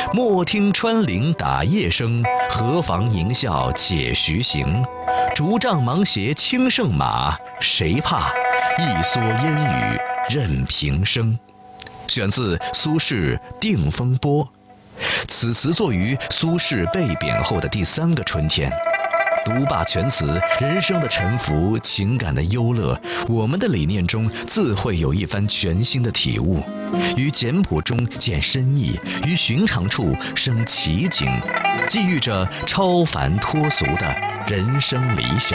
莫听穿林打叶声，何妨吟啸且徐行。竹杖芒鞋轻胜马，谁怕？一蓑烟雨任平生。选自苏轼《定风波》。此词作于苏轼被贬后的第3个春天。读罢全词，人生的沉浮，情感的忧乐，我们的理念中自会有一番全新的体悟，于简朴中见深意，于寻常处生奇景，寄寓着超凡脱俗的人生理想。